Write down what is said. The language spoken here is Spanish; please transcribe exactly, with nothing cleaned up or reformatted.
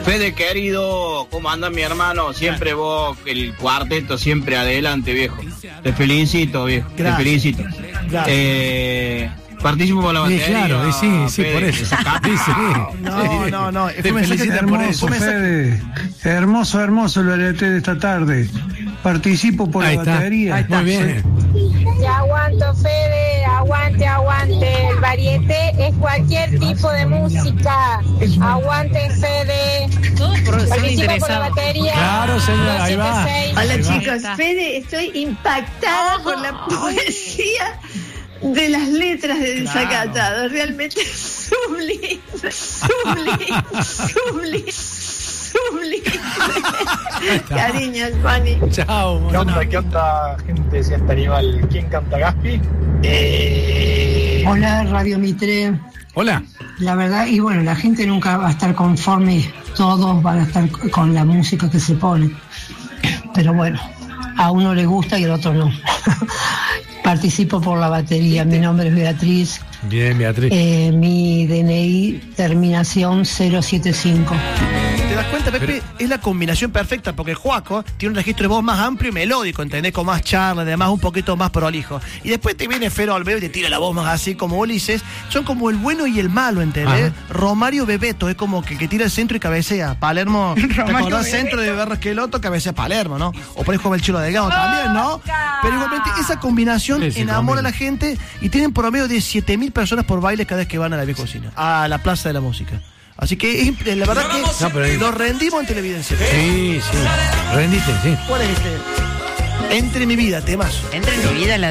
Fede querido, ¿cómo anda mi hermano? Siempre vos, el cuarteto, siempre adelante, viejo. Te felicito, viejo. Gracias. Te felicito. Gracias. Eh, participo por la batería. Sí, claro, sí, sí, Fede, por eso. Sí, sí. No, no, no. Te Fue mensaje felicito por hermoso, eso. Fede, hermoso, hermoso lo aleté de esta tarde. Participo por Ahí la está. batería. Ahí está. Muy bien. Te aguanto, Fede, aguante, aguante. El varieté es cualquier tipo de música. Aguante, Fede. Todo por ser Participo por la interesado. batería. Claro, señor, ahí va. doscientos seis. Hola Ahí va. chicos, Fede, estoy impactada por la poesía de las letras de Desacatado. Realmente sublime, sublime, sublime, sublime. Cariños, Fanny. Chao. ¿Qué onda, qué onda, gente de Siesta Animal? ¿Quién canta Gaspi? Eh... Hola, Radio Mitre. Hola. La verdad, y bueno, la gente nunca va a estar conforme, todos van a estar con la música que se pone. Pero bueno, a uno le gusta y al otro no. Participo por la batería, mi nombre es Beatriz, Bien, Beatriz. eh, mi D N I terminación cero siete cinco. ¿Te das cuenta, Pepe? Pero- Es la combinación perfecta, porque el Juaco tiene un registro de voz más amplio y melódico, ¿entendés? Con más charla, además un poquito más prolijo. Y después te viene Fero Alveo y te tira la voz más así como Ulises. Son como el bueno y el malo, ¿entendés? Ajá. Romario Bebeto es como que, que tira el centro y cabecea. Palermo, ¿te acordás? Centro de Barrasqueloto, cabecea Palermo, ¿no? O por ahí juega el Chilo Delgado también, ¿no? Pero igualmente esa combinación Sí, sí, enamora a combina. la gente y tienen promedio de siete mil personas por baile cada vez que van a la vieja cocina, a la Plaza de la Música. Así que es- la verdad que No, pero ahí- nos rendimos en televidencia. Sí, sí. Rendiste, sí. ¿Cuál es este? Entre mi vida, temazo. Entra en mi vida la